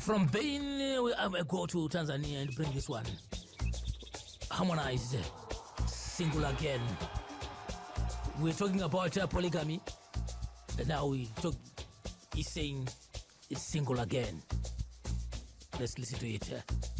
From Benin, we go to Tanzania and bring this one. Harmonize, Single Again. We're talking about polygamy, and now he's saying it's single again. Let's listen to it.